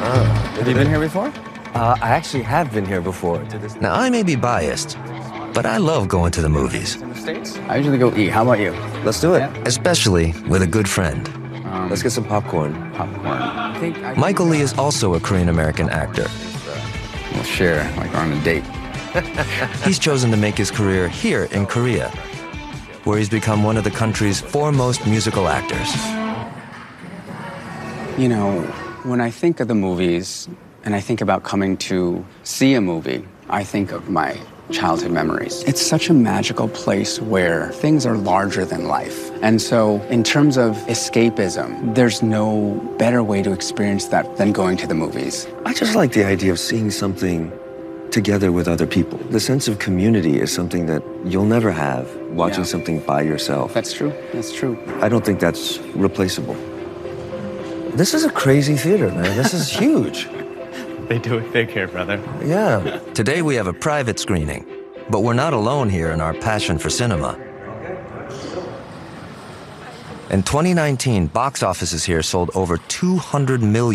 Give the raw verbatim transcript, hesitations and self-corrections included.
Have you been here before? Uh, I actually have been here before. Now, I may be biased, but I love going to the movies. In the States? I usually go eat. How about you? Let's do it. Yeah. Especially with a good friend. Um, Let's get some popcorn. popcorn. I think I Michael Lee is also a Korean-American actor. We'll share, like we're on a date. He's chosen to make his career here in Korea, where he's become one of the country's foremost musical actors. You know, when I think of the movies and I think about coming to see a movie, I think of my childhood memories. It's such a magical place where things are larger than life. And so in terms of escapism, there's no better way to experience that than going to the movies. I just like the idea of seeing something together with other people. The sense of community is something that you'll never have watching Yeah. something by yourself. That's true. That's true. I don't think that's replaceable. This is a crazy theater, man. This is huge. They do it big here, brother. Yeah. Today we have a private screening, but we're not alone here in our passion for cinema. In twenty nineteen, box offices here sold over two hundred million